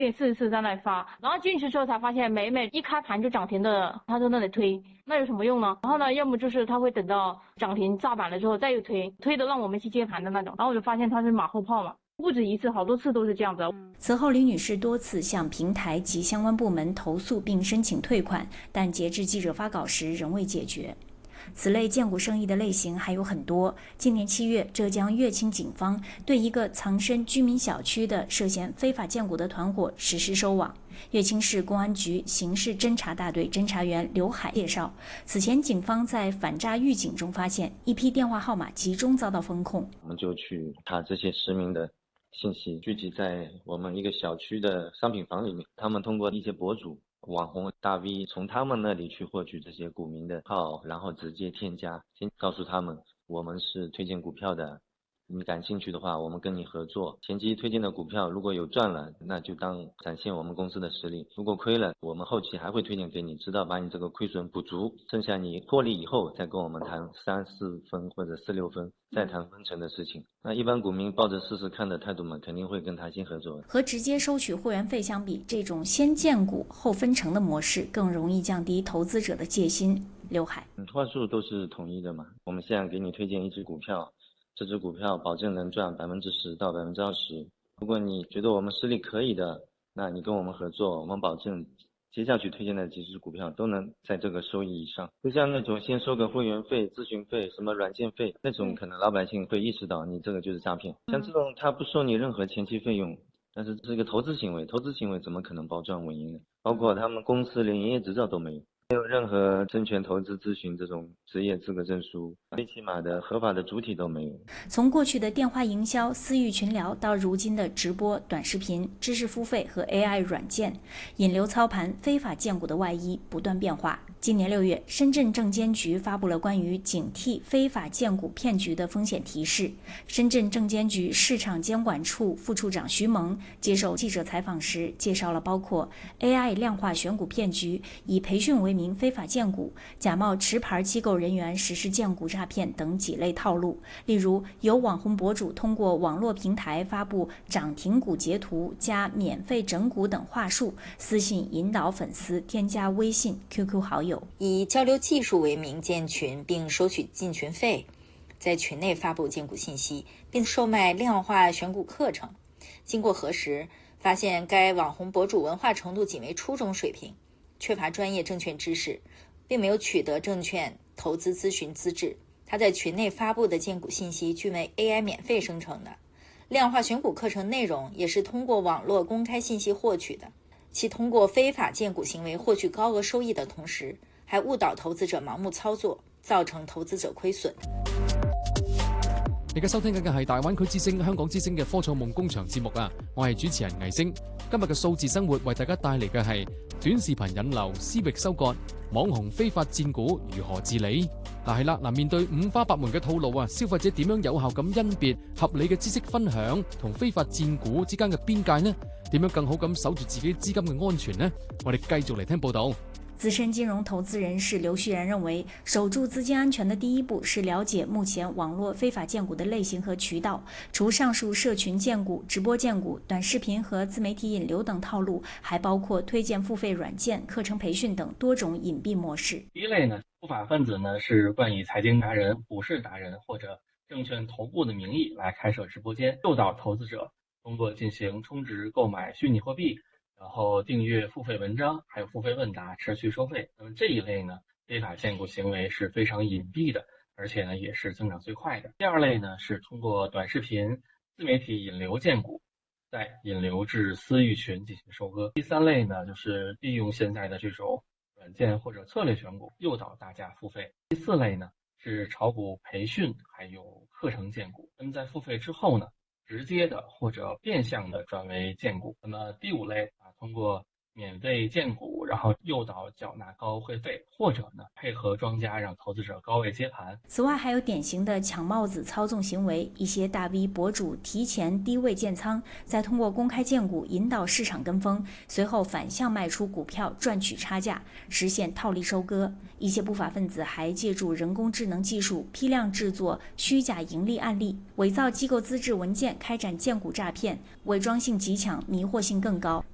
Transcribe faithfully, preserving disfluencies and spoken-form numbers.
电四十四在那里发，然后进去之后才发现每每一开盘就涨停的，他在那里推，那有什么用呢？然后呢，要么就是他会等到涨停炸板了之后再又推，推的让我们去接盘的那种，然后我就发现他是马后炮嘛，不止一次，好多次都是这样子。 此后，李女士多次向平台及相关部门投诉并申请退款，但截至记者发稿时仍未解决。此类荐股生意的类型还有很多。今年七月，浙江乐清警方对一个藏身居民小区的涉嫌非法荐股的团伙实施收网。乐清市公安局刑事侦查大队侦查员刘海介绍，此前警方在反诈预警中发现一批电话号码集中遭到封控， 我们就去查这些实名的信息，聚集在我们一个小区的商品房里面，他们通过一些博主、网红大 V 从他们那里去获取这些股民的号，然后直接添加，先告诉他们我们是推荐股票的，你感兴趣的话我们跟你合作，前期推荐的股票如果有赚了，那就当展现我们公司的实力，如果亏了，我们后期还会推荐给你，直到把你这个亏损补足，剩下你获利以后再跟我们谈三四分或者四六分，再谈分成的事情。那一般股民抱着试试看的态度嘛，肯定会跟他先合作。 和直接收取会员费相比，这种先荐股后分成的模式更容易降低投资者的戒心。刘海， 嗯，话术都是统一的嘛，我们现在给你推荐一只股票，这只股票保证能赚百分之十到百分之二十。如果你觉得我们实力可以的，那你跟我们合作，我们保证接下去推荐的几只股票都能在这个收益以上。就像那种先收个会员费、咨询费、什么软件费，那种可能老百姓会意识到你这个就是诈骗。像这种他不收你任何前期费用，但是这是一个投资行为，投资行为怎么可能保赚稳赢呢？包括他们公司连营业执照都没有。没有任何证券投资咨询这种职业资格证书，最起码的合法的主体都没有。 从过去的电话营销、私域群聊到如今的直播、短视频、知识付费和 A I 软件，引流操盘、非法荐股的外衣不断变化。今年六月，深圳证监局发布了关于警惕非法荐股骗局的风险提示。深圳证监局市场监管处副处长徐萌接受记者采访时介绍了包括 A I 量化选股骗局、以培训为名非法荐股、假冒持牌机构人员实施荐股诈骗等几类套路。例如，有网红博主通过网络平台发布涨停股截图加免费整股等话术，私信引导粉丝添加微信、Q Q 好友， 以交流技术为名建群并收取进群费，在群内发布荐股信息，并售卖量化选股课程。经过核实，发现该网红博主文化程度仅为初中水平，缺乏专业证券知识，并没有取得证券投资咨询资质。他在群内发布的荐股信息均为 A I 免费生成的，量化选股课程内容也是通过网络公开信息获取的。其通過非法薦股行為獲取高額收益的同時，還誤導投資者盲目操作，造成投資者虧損。 你而家收聽緊嘅係大灣區之聲香港之聲嘅科創夢工場節目啊！我係主持人魏星。今日嘅數字生活為大家帶嚟嘅係短視頻引流、私域收割、網紅非法薦股如何治理？嗱係啦，嗱面對五花八門嘅套路啊，消費者點樣有效咁甄別合理嘅知識分享同非法薦股之間嘅邊界呢？點樣更好咁守住自己資金嘅安全呢？我哋繼續嚟聽報道。 資深金融投資人士劉旭然認為，守住資金安全的第一步是了解目前網絡非法薦股的類型和渠道。除上述社群薦股、直播薦股、短視頻和自媒體引流等套路，還包括推薦付費軟件、課程培訓等多種隱蔽模式。 第一類呢，不法分子呢是冠以財經達人、股市達人或者證券投顧的名義來開設直播間，誘導投資者通過進行充值購買虛擬貨幣，然後訂閱付費文章，還有付費問答，持續收費。那麼這一類呢，非法薦股行為是非常隱蔽的，而且呢也是增長最快的。第二類呢是通過短視頻、自媒體引流薦股，再引流至私域群進行收割。第三類呢就是利用現在的這種軟件或者策略選股，誘導大家付費。第四類呢是炒股培訓，還有課程薦股。那麼在付費之後呢，直接的或者變相的轉為薦股。那麼第五類啊，通過免費薦股，然後誘導繳納高會費，或者呢配合莊家讓投資者高位接盤。 此外，還有典型的搶帽子操縱行為，一些大 V 博主提前低位建倉，再通過公開薦股引導市場跟風，隨後反向賣出股票賺取差價，實現套利收割。一些不法分子還借助人工智能技術批量製作虛假盈利案例，偽造機構資質文件開展薦股詐騙，偽裝性極強，迷惑性更高。